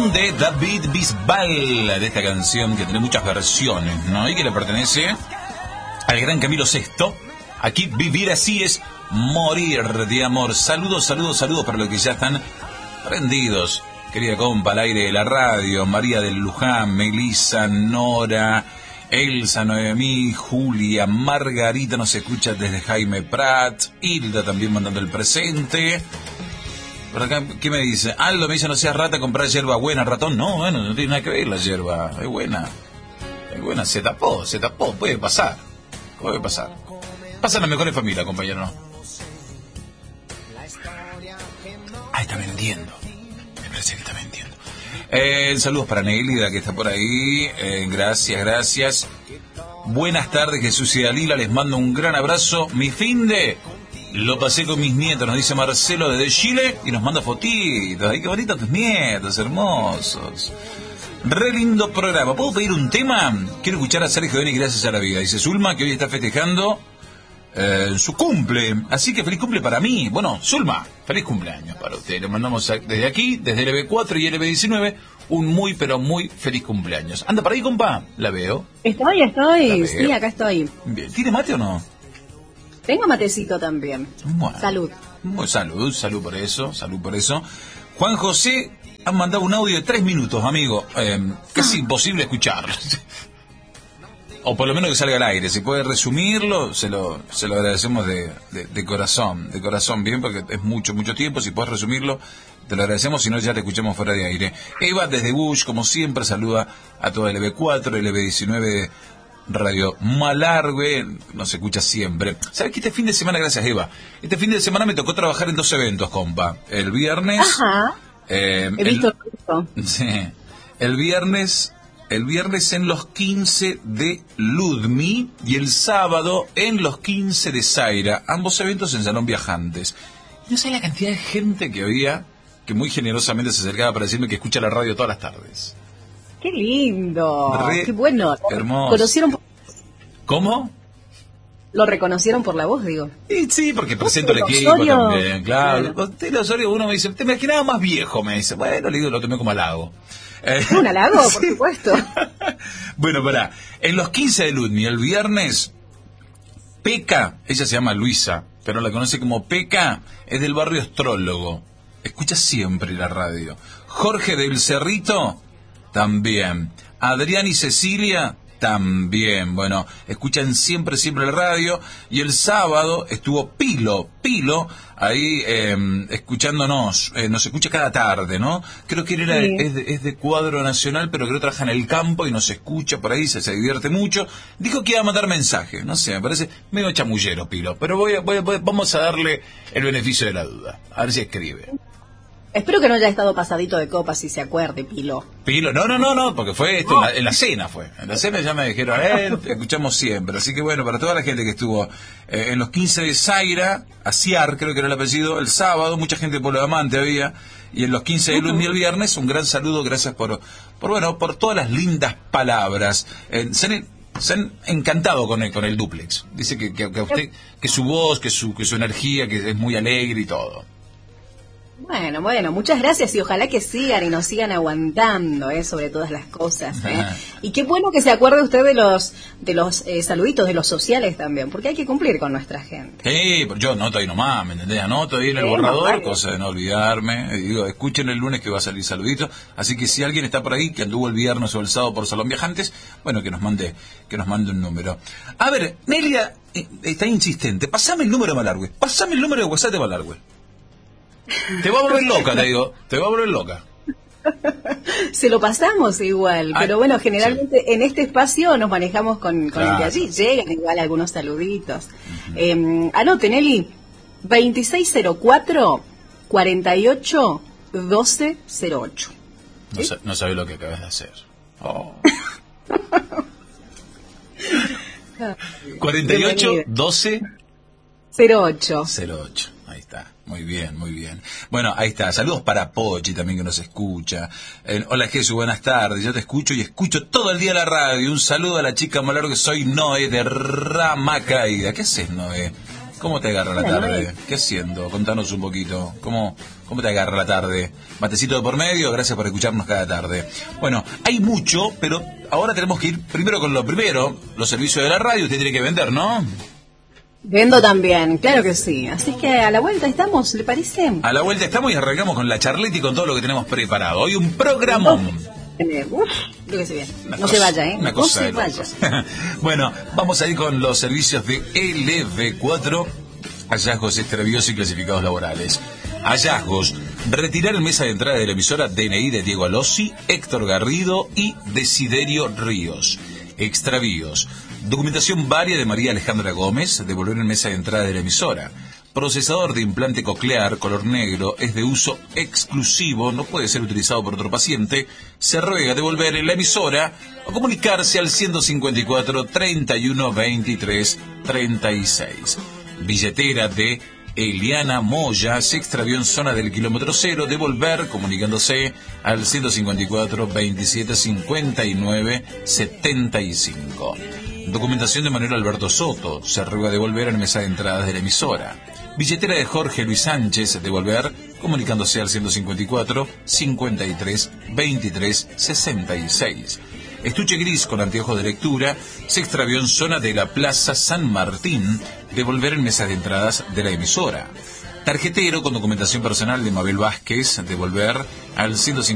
versión de David Bisbal, de esta canción que tiene muchas versiones, ¿no? Y que le pertenece al gran Camilo Sesto. Aquí vivir así es morir de amor. Saludos, saludos, saludos para los que ya están prendidos. Querida compa, al aire de la radio, María del Luján, Melissa, Nora, Elsa, Noemí, Julia, Margarita nos escucha desde Jaime Prat, Hilda también mandando el presente. Por acá, ¿qué me dice? Aldo me dice, no seas rata, comprar hierba buena, ratón. No, bueno, no tiene nada que ver la hierba, es buena, se tapó, puede pasar. Pasa en las mejores familias, compañero, ¿no? Ah, está vendiendo. Me parece que está vendiendo. Saludos para Neilida, que está por ahí. Gracias. Buenas tardes, Jesús y Dalila. Les mando un gran abrazo. Mi finde lo pasé con mis nietos, nos dice Marcelo desde Chile. Y nos manda fotitos. Ay, qué bonitos tus nietos, hermosos. Re lindo programa. ¿Puedo pedir un tema? Quiero escuchar a Sergio Denis, gracias a la vida. Dice Zulma, que hoy está festejando su cumple. Así que feliz cumple para mí. Bueno, Zulma, feliz cumpleaños para usted. Le mandamos desde aquí, desde LB4 y LB19, un muy, pero muy feliz cumpleaños. ¿Anda por ahí, compa? La veo. Estoy. Sí, acá estoy. Bien. ¿Tiene mate o no? Tengo matecito también. Bueno, salud por eso. Juan José han mandado un audio de 3 minutos, amigo. Casi imposible escucharlo. O por lo menos que salga al aire. Si puede resumirlo, se lo agradecemos de corazón, bien, porque es mucho tiempo. Si puedes resumirlo, te lo agradecemos, si no ya te escuchamos fuera de aire. Eva desde Bush, como siempre, saluda a toda LB4, LB19, Radio Malargue, nos escucha siempre. ¿Sabes que este fin de semana, gracias Eva, este fin de semana me tocó trabajar en 2 eventos, compa? El viernes... Ajá, he visto eso. Sí, el viernes en los 15 de Ludmi y el sábado en los 15 de Zaira, ambos eventos en Salón Viajantes. Y no sé la cantidad de gente que había, que muy generosamente se acercaba para decirme que escucha la radio todas las tardes. ¡Qué lindo! ¡Qué bueno! Hermoso. ¿Conocieron ¿Cómo? Lo reconocieron por la voz, digo. Sí, porque presento el equipo también, claro. Usted, Osorio, uno me dice, te imaginaba más viejo, me dice. Bueno, le digo, lo tomé como halago. Un halago, por supuesto. Bueno, pará. En los 15 de Ludmi, el viernes, Peca, ella se llama Luisa, pero la conoce como Peca, es del barrio Astrólogo. Escucha siempre la radio. Jorge del Cerrito, también. Adrián y Cecilia, también. Bueno, escuchan siempre la radio. Y el sábado estuvo Pilo ahí escuchándonos. Nos escucha cada tarde, ¿no? Creo que él es de Cuadro Nacional, pero creo que trabaja en el campo y nos escucha por ahí, se divierte mucho. Dijo que iba a mandar mensajes, no sé, me parece medio chamullero Pilo, pero vamos a darle el beneficio de la duda, a ver si escribe. Espero que no haya estado pasadito de copas, si se acuerde, Pilo. No, porque fue esto, en la cena fue. En la cena ya me dijeron, te escuchamos siempre. Así que bueno, para toda la gente que estuvo en los 15 de Zaira, Aciar, creo que era el apellido, el sábado, mucha gente de Pueblo de Amante había, y en los 15 de Ludmi el viernes, un gran saludo, gracias por todas las lindas palabras. Se han encantado con el dúplex. Dice que a usted, que su voz, que su energía, que es muy alegre y todo. Bueno, muchas gracias y ojalá que sigan y nos sigan aguantando, sobre todas las cosas. Y qué bueno que se acuerde usted de los saluditos, de los sociales también, porque hay que cumplir con nuestra gente. Sí, yo anoto ahí nomás, ¿me entendés? Anoto ahí en el borrador, cosa de no olvidarme. Digo, escuchen el lunes que va a salir saluditos. Así que si alguien está por ahí, que anduvo el viernes o el sábado por Salón Viajantes, bueno, que nos mande un número. A ver, Nelia está insistente. Pasame el número de Malargüe. Pasame el número de WhatsApp de Malargüe. Te va a volver loca, te digo. Te va a volver loca. Se lo pasamos igual, pero bueno, generalmente en este espacio nos manejamos con el de allí. Llegan igual algunos saluditos. Anoten, Eli, 2604 48 1208. No sabe lo que acabas de hacer. 48 12 08. Ahí está. Muy bien. Bueno, ahí está. Saludos para Pochi también, que nos escucha. Hola Jesús, buenas tardes. Yo te escucho y escucho todo el día la radio. Un saludo a la chica Malargüe, soy Noé de Rama Caída. ¿Qué haces, Noé? ¿Cómo te agarra la tarde? ¿Qué haciendo? Contanos un poquito. ¿Cómo te agarra la tarde? Matecito de por medio, gracias por escucharnos cada tarde. Bueno, hay mucho, pero ahora tenemos que ir primero con lo primero, los servicios de la radio. Usted tiene que vender, ¿no? Vendo también, claro que sí. Así que a la vuelta estamos, ¿le parece? A la vuelta estamos y arrancamos con la charleta y con todo lo que tenemos preparado. Hoy un programón. Lo que se viene. No se vaya, ¿eh? Una cosa no de se vaya. Bueno, vamos a ir con los servicios de LV4, hallazgos extraviosos y clasificados laborales. Hallazgos: retirar en mesa de entrada de la emisora DNI de Diego Alossi, Héctor Garrido y Desiderio Ríos. Extravíos: documentación varia de María Alejandra Gómez, devolver en mesa de entrada de la emisora. Procesador de implante coclear color negro, es de uso exclusivo, no puede ser utilizado por otro paciente. Se ruega devolver en la emisora o comunicarse al 154 31 23 36. Billetera de Eliana Moya se extravió en zona del kilómetro 0, devolver comunicándose al 154 27 59 75. Documentación de Manuel Alberto Soto, se ruega devolver en mesa de entradas de la emisora. Billetera de Jorge Luis Sánchez, devolver comunicándose al 154 53 23 66. Estuche gris con anteojos de lectura se extravió en zona de la Plaza San Martín, devolver en mesa de entradas de la emisora. Tarjetero con documentación personal de Mabel Vázquez, devolver al 154